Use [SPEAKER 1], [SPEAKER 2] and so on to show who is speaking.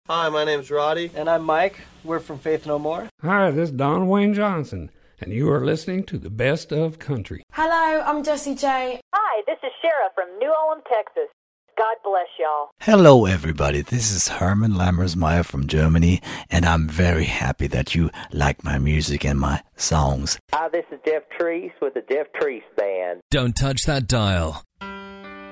[SPEAKER 1] Hi, my name's Roddy.
[SPEAKER 2] And I'm Mike. We're from Faith No More.
[SPEAKER 3] Hi, this is Don Wayne Johnson, and you are listening to the Best of Country.
[SPEAKER 4] Hello, I'm Jessie J.
[SPEAKER 5] Hi, this is Shara from New Ulm, Texas. God bless y'all.
[SPEAKER 6] Hello, everybody. This is Herman Lammersmeyer from Germany, and I'm very happy that you like my music and my songs.
[SPEAKER 7] Hi, this is Jeff Treese with the Jeff Treese Band.
[SPEAKER 8] Don't touch that dial.